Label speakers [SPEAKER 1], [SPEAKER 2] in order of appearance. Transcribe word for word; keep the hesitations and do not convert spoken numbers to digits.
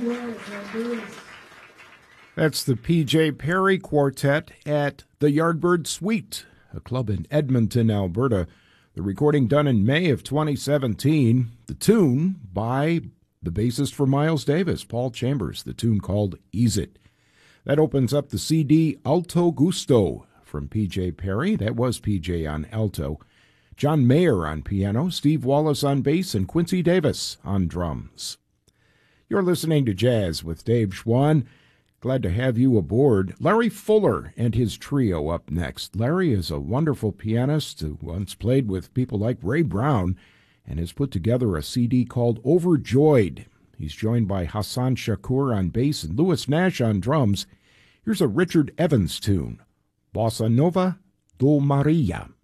[SPEAKER 1] That's the P J Perry Quartet at the Yardbird Suite, a club in Edmonton, Alberta. The recording done in May of twenty seventeen. The tune by the bassist for Miles Davis, Paul Chambers, the tune called Ease It. That opens up the C D Alto Gusto from P J Perry. That was P J on alto. John Mayer on piano, Steve Wallace on bass, and Quincy Davis on drums. You're listening to Jazz with Dave Schwann. Glad to have you aboard. Larry Fuller and his trio up next. Larry is a wonderful pianist who once played with people like Ray Brown and has put together a C D called Overjoyed. He's joined by Hassan Shakur on bass and Louis Nash on drums. Here's a Richard Evans tune, Bossa Nova do Maria.